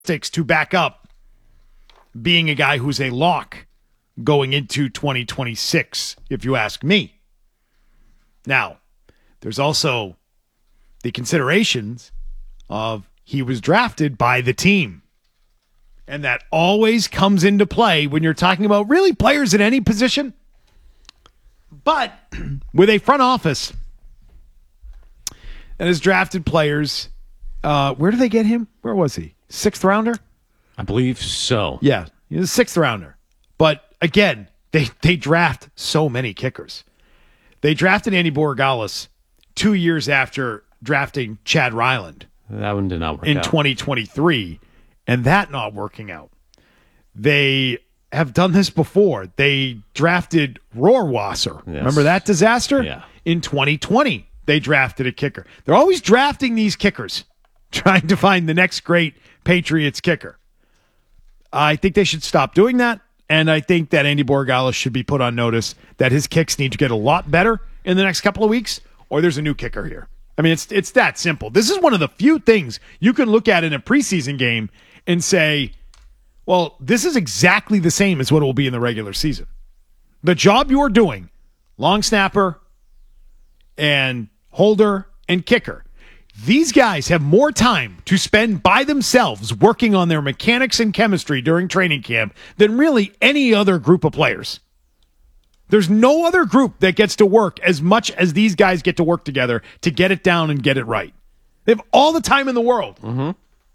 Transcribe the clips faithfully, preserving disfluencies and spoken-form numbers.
to back up being a guy who's a lock going into twenty twenty-six, if you ask me. Now, there's also the considerations of he was drafted by the team. And that always comes into play when you're talking about really players in any position. But with a front office that has drafted players, uh, where did they get him? Where was he? Sixth rounder? I believe so. Yeah, he was a sixth rounder. But again, they, they draft so many kickers. They drafted Andy Borregales two years after drafting Chad Ryland. That one did not work in out. twenty twenty-three, and that not working out. They have done this before. They drafted Rohrwasser. Yes. Remember that disaster? Yeah. In twenty twenty, they drafted a kicker. They're always drafting these kickers, trying to find the next great Patriots kicker. I think they should stop doing that, and I think that Andy Borregales should be put on notice that his kicks need to get a lot better in the next couple of weeks, or there's a new kicker here. I mean, it's it's that simple. This is one of the few things you can look at in a preseason game and say, well, this is exactly the same as what it will be in the regular season. The job you're doing, long snapper and holder and kicker, these guys have more time to spend by themselves working on their mechanics and chemistry during training camp than really any other group of players. There's no other group that gets to work as much as these guys get to work together to get it down and get it right. They have all the time in the world. Mm-hmm.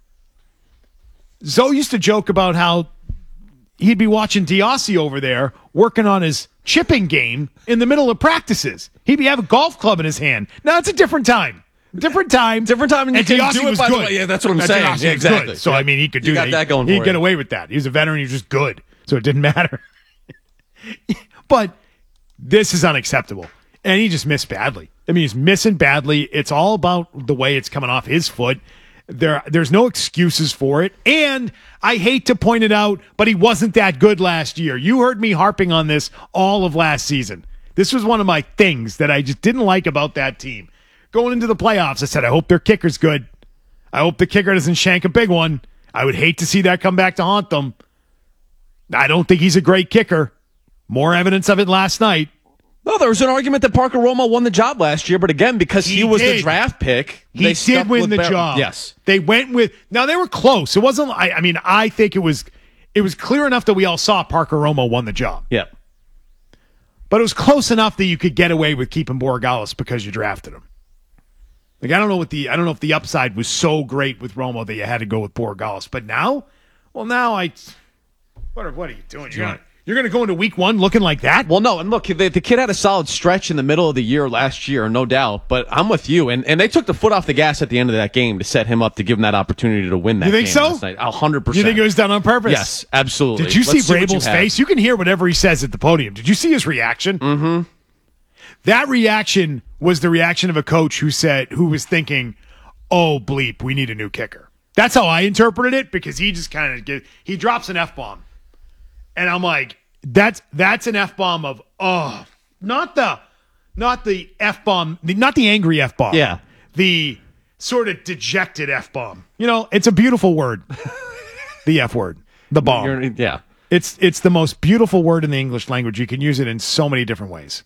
Zoe used to joke about how he'd be watching Diossi over there working on his chipping game in the middle of practices. He'd be have a golf club in his hand. Now it's a different time. Different time. Different time, and you and can Diossi do it, was by the good. way. Yeah, that's what I'm And saying. Diossi Yeah, was exactly. good. So, Yeah. I mean, he could do You got that. that going He'd for get you. away with that. He was a veteran. He was just good. So it didn't matter. But this is unacceptable. And he just missed badly. I mean, he's missing badly. It's all about the way it's coming off his foot. There, There's no excuses for it. And I hate to point it out, but he wasn't that good last year. You heard me harping on this all of last season. This was one of my things that I just didn't like about that team. Going into the playoffs, I said, I hope their kicker's good. I hope the kicker doesn't shank a big one. I would hate to see that come back to haunt them. I don't think he's a great kicker. More evidence of it last night. No, there was an argument that Parker Romo won the job last year, but again, because he, He was did. the draft pick, He they did stuck win with the Bar- job. Yes. They went with now they were close. It wasn't I, I mean, I think it was it was clear enough that we all saw Parker Romo won the job. Yeah. But it was close enough that you could get away with keeping Borregales because you drafted him. Like I don't know what the I don't know if the upside was so great with Romo that you had to go with Borregales. But now, well now I what are what are you doing? You're gonna, you're gonna go into week one looking like that? Well, no, and look, the, the kid had a solid stretch in the middle of the year last year, no doubt. But I'm with you, and, and they took the foot off the gas at the end of that game to set him up to give him that opportunity to win that. You think game so? last night. A hundred percent. You think it was done on purpose? Yes, absolutely. Did you Let's see what you Vrabel's have. face? You can hear whatever he says at the podium. Did you see his reaction? Mm-hmm. That reaction was the reaction of a coach who said, who was thinking, "Oh bleep, we need a new kicker." That's how I interpreted it because he just kind of get he drops an F-bomb, and I'm like, that's that's an F-bomb of oh, not the not the F-bomb, not the angry F-bomb. Yeah. The sort of dejected F-bomb. You know, it's a beautiful word. The F word, the bomb. You're- yeah. It's it's the most beautiful word in the English language. You can use it in so many different ways.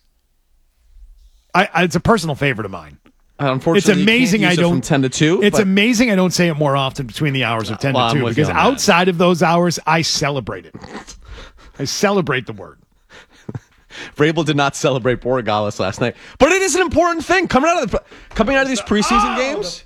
I, I it's a personal favorite of mine. Unfortunately, It's amazing you I can't use it don't from ten to two. It's but amazing I don't say it more often between the hours of ten Well, to I'm two with you because on that. outside of those hours I celebrate it. I celebrate the word. Vrabel did not celebrate Borregales last night, but it is an important thing coming out of the, coming out of these preseason Oh, games.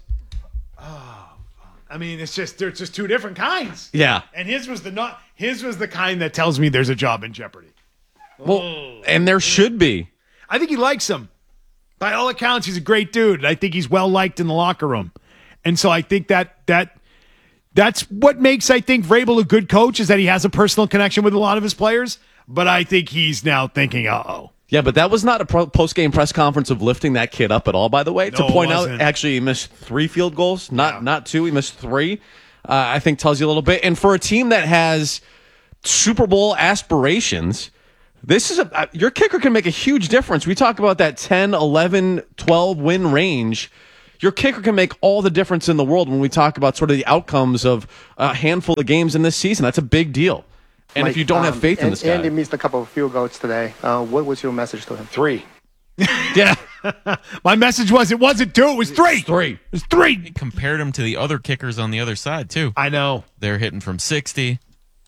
I mean, it's just they're just two different kinds. Yeah. And his was the not his was the kind that tells me there's a job in jeopardy. Well, and there should be. I think he likes him. By all accounts, he's a great dude. I think he's well liked in the locker room. And so I think that that that's what makes, I think, Vrabel a good coach is that he has a personal connection with a lot of his players. But I think he's now thinking, uh-oh. Yeah, but that was not a pro- post-game press conference of lifting that kid up at all, by the way. No, to point it out, wasn't. actually, he missed three field goals, not Yeah. not two. He missed three. Uh, I think tells you a little bit. And for a team that has Super Bowl aspirations, this is a uh, your kicker can make a huge difference. We talk about that ten, eleven, twelve win range. Your kicker can make all the difference in the world when we talk about sort of the outcomes of a handful of games in this season. That's a big deal. And Mike, if you don't have um, faith in and, this guy. Andy missed a couple of field goals today. Uh, what was your message to him? Three. Yeah. My message was it wasn't two, it was three. Three. It was three. He compared him to the other kickers on the other side, too. I know. They're hitting from sixty.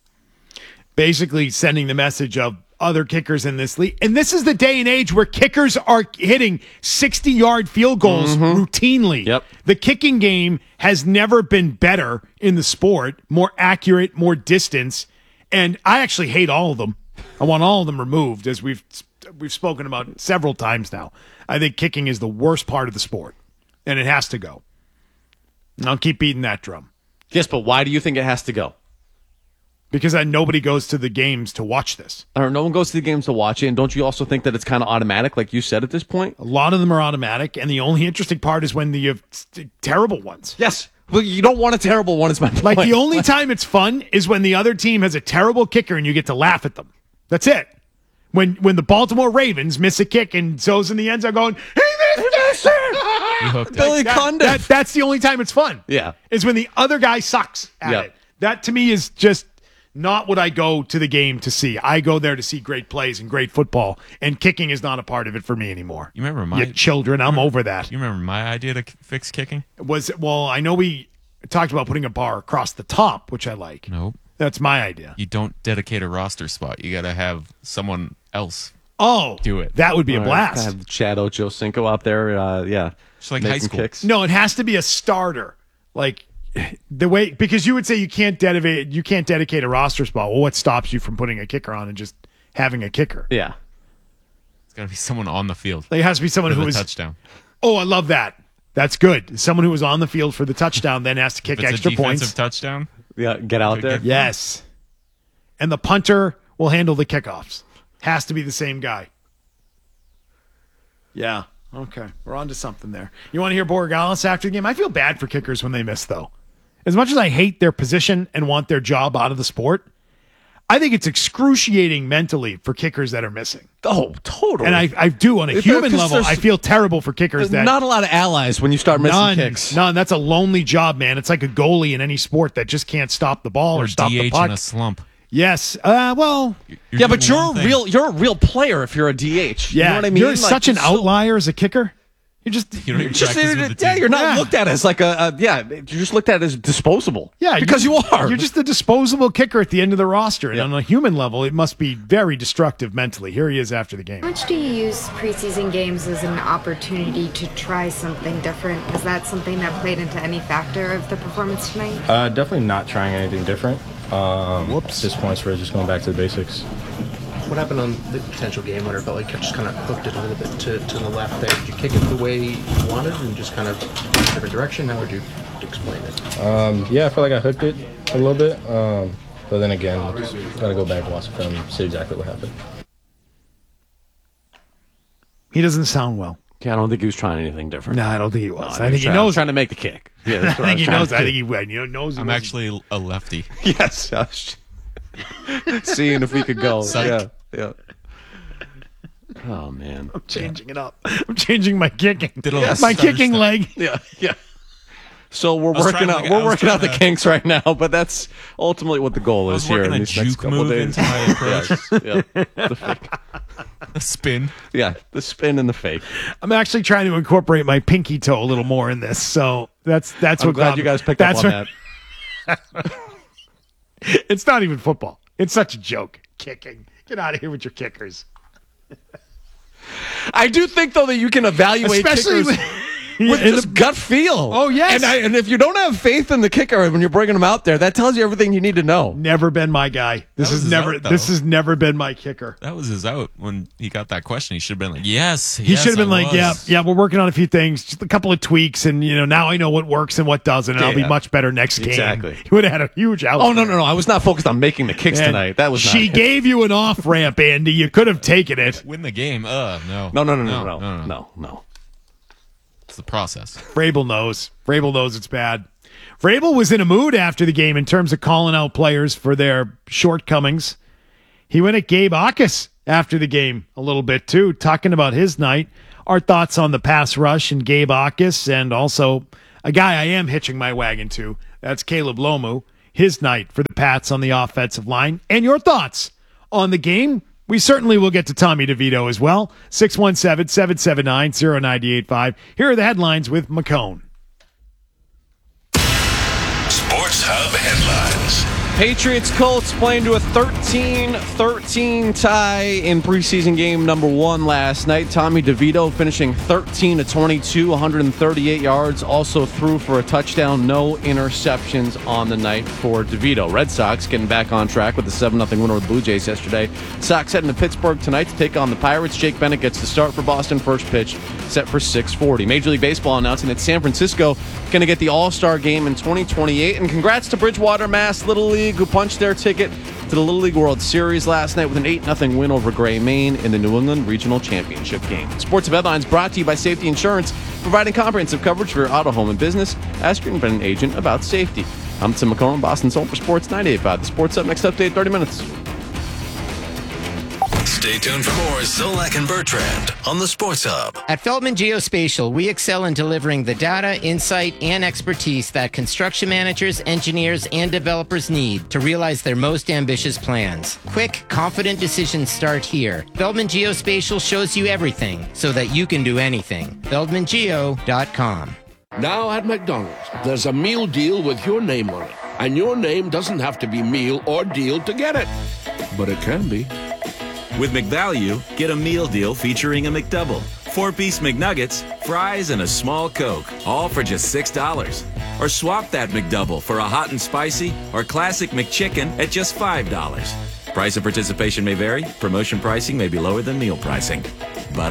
Basically sending the message of other kickers in this league. And this is the day and age where kickers are hitting sixty-yard field goals routinely. Yep. The kicking game has never been better in the sport, more accurate, more distance. And I actually hate all of them. I want all of them removed, as we've we've spoken about several times now. I think kicking is the worst part of the sport, and it has to go. And I'll keep beating that drum. Yes, but why do you think it has to go? Because I, nobody goes to the games to watch this. Or no one goes to the games to watch it, and don't you also think that it's kind of automatic, like you said at this point? A lot of them are automatic, and the only interesting part is when you have t- terrible ones. Yes. Well, you don't want a terrible one, is my point. Like, the only time it's fun is when the other team has a terrible kicker and you get to laugh at them. That's it. When when the Baltimore Ravens miss a kick and Zoe's in the end zone going, he missed it! He hooked it. Billy That- Cundiff. that- that's the only time it's fun. Yeah. Is when the other guy sucks at Yeah. it. That, to me, is just not what I go to the game to see. I go there to see great plays and great football, and kicking is not a part of it for me anymore. You remember my You children, I'm over that. You remember my idea to k- fix kicking? Was well, I know we talked about putting a bar across the top, which I like. Nope. That's my idea. You don't dedicate a roster spot. You got to have someone else. Oh, Do it. That would be a All right, blast. have Chad Ochocinco out there, uh, yeah. Just like making high school. Kicks. No, it has to be a starter. Like the way because you would say you can't dedicate you can't dedicate a roster spot. Well, what stops you from putting a kicker on and just having a kicker? Yeah. It's got to be someone on the field. Like, it has to be someone for who the is. touchdown. Oh, I love that. That's good. Someone who was on the field for the touchdown then has to kick If it's extra a defensive points. touchdown, Yeah, get out Good there. kick. Yes. And the punter will handle the kickoffs. Has to be the same guy. Yeah. Okay. We're on to something there. You want to hear Borregales after the game? I feel bad for kickers when they miss, though. As much as I hate their position and want their job out of the sport, I think it's excruciating mentally for kickers that are missing. Oh, totally. And I, I do on a If- human because level. there's- I feel terrible for kickers There's that not a lot of allies when you start missing none, kicks. none. That's a lonely job, man. It's like a goalie in any sport that just can't stop the ball or, or stop D the H puck. in a slump. Yes. Uh, well, You're yeah, but doing you're a one thing. real you're a real player if you're a D H. yeah. You know what I mean? You're Like, such an so- outlier as a kicker. You're just You don't even Just, practice with the yeah, team. you're not Yeah. looked at as like a, a yeah. You're just looked at as disposable. yeah, because you are. You're just a disposable kicker at the end of the roster, and Yeah. on a human level, it must be very destructive mentally. Here he is after the game. How much do you use preseason games as an opportunity to try something different? Was that something that played into any factor of the performance tonight? Uh, definitely not trying anything different. Um, Whoops. At this point, we're just going back to the basics. What happened on the potential game winner? Felt like you just kind of hooked it a little bit to, to the left there. Did you kick it the way you wanted and just kind of in a different direction? How would you explain it? Um, yeah, I feel like I hooked it a little bit. Um, but then again, just got to go back and watch the film and see exactly what happened. He doesn't sound well. Yeah, I don't think he was trying anything different. No, I don't think he was. I was think he trying- knows. trying to make the kick. Yeah, I that's what think was he trying knows. to I do. think he, he knows. He I'm wasn't- actually a lefty. Yes, I was seeing if we could go. Psych. Yeah, yeah. Oh man. I'm changing it up. I'm changing my kicking. Did a little my stutter kicking step. leg. Yeah, yeah. So we're was working trying to out. look- we're I was working out the trying to- kinks right now, but that's ultimately what the goal I is was here working in a these next juke couple of move days. into my approach. Yes, yeah, the fake. A spin. Yeah, the spin and the fake. I'm actually trying to incorporate my pinky toe a little more in this. So that's that's I'm what glad got you me. guys picked that's up on what- that. It's not even football. It's such a joke. Kicking. Get out of here with your kickers. I do think though that you can evaluate Especially kickers with, with in just the- gut feel. Oh, yes. and, I, and if you don't have faith in the kicker when you're bringing them out there, that tells you everything you need to know. never been my guy. This That was has never his out, this though. has never been my kicker. That was his out when he got that question. He should have been like, yes. He should have been like, yeah, yeah, we're working on a few things, just a couple of tweaks, and you know, now I know what works and what doesn't, and I'll be Yeah. much better next game. Exactly. He would have had a huge out. Oh no, no, no! I was not focused on making the kicks And tonight. That was not she it. gave you an off ramp, Andy. You could have taken it. Win the game. Uh, no. No, no, no, no, no, no, no, no. It's the process. Vrabel knows. Vrabel knows it's bad. Vrabel was in a mood after the game in terms of calling out players for their shortcomings. He went at Gabe Akis after the game a little bit too, talking about his night. our thoughts on the pass rush and Gabe Akis, and also a guy I am hitching my wagon to. That's Caleb Lomu. His night for the Pats on the offensive line. And your thoughts on the game. We certainly will get to Tommy DeVito as well. six one seven, seven seven nine, zero nine eight five. Here are the headlines with McCone. Sports Hub headlines. Patriots Colts playing to a thirteen thirteen tie in preseason game number one last night. Tommy DeVito finishing thirteen to twenty-two, one hundred thirty-eight yards. Also threw for a touchdown. No interceptions on the night for DeVito. Red Sox getting back on track with the seven nothing win over the Blue Jays yesterday. Sox heading to Pittsburgh tonight to take on the Pirates. Jake Bennett gets the start for Boston. First pitch set for six forty. Major League Baseball announcing that San Francisco going to get the All-Star game in twenty twenty-eight. And congrats to Bridgewater Mass Little League, who punched their ticket to the Little League World Series last night with an eight nothing win over Gray, Maine in the New England Regional Championship game. Sports Headlines brought to you by Safety Insurance, providing comprehensive coverage for your auto, home, and business. Ask your independent agent about safety. I'm Tim McCone, Boston's home for Sports ninety-eight point five. The Sports Up, next update, thirty minutes. Stay tuned for more Zolak and Bertrand on the Sports Hub. At Feldman Geospatial, we excel in delivering the data, insight, and expertise that construction managers, engineers, and developers need to realize their most ambitious plans. Quick, confident decisions start here. Feldman Geospatial shows you everything so that you can do anything. feldman geo dot com. Now at McDonald's, there's a meal deal with your name on it. And your name doesn't have to be meal or deal to get it. But it can be. With McValue, get a meal deal featuring a McDouble, four-piece McNuggets, fries, and a small Coke, all for just six dollars. Or swap that McDouble for a hot and spicy or classic McChicken at just five dollars. Price of participation may vary. Promotion pricing may be lower than meal pricing.